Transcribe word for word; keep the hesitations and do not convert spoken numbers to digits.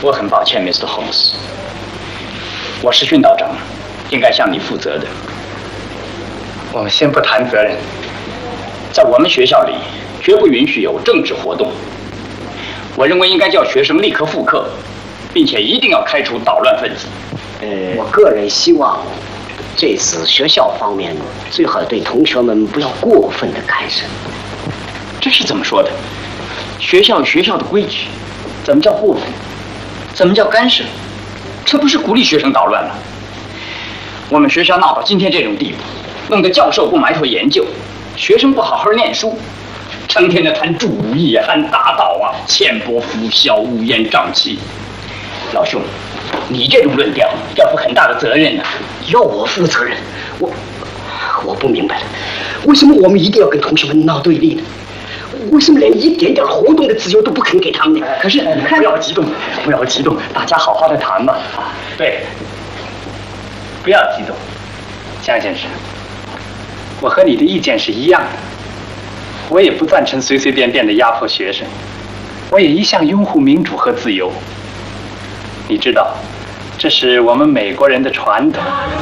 我很抱歉 ，Mister Holmes， 我是训导长，应该向你负责的。 我们先不谈责任， 在我们学校里，绝不允许有政治活动。我认为应该叫学生立刻复课，并且一定要开除捣乱分子。 呃，我个人希望，这次学校方面最好对同学们不要过分的干涉。 这是怎么说的？学校有学校的规矩，怎么叫过分？怎么叫干涉？这不是鼓励学生捣乱吗？我们学校闹到今天这种地步，弄得教授不埋头研究，学生不好好念书，成天的谈主义、谈打倒啊，浅薄浮嚣、乌烟瘴气。老兄，你这种论调要负很大的责任呢、啊。 要我负责任？我我不明白了，为什么我们一定要跟同学们闹对立呢？为什么连一点点活动的自由都不肯给他们呢？ 可是不要激动，不要激动，大家好好的谈吧。 对， 不要激动，江先生，我和你的意见是一样的，我也不赞成随随便便的压迫学生，我也一向拥护民主和自由。你知道，这是我们美国人的传统。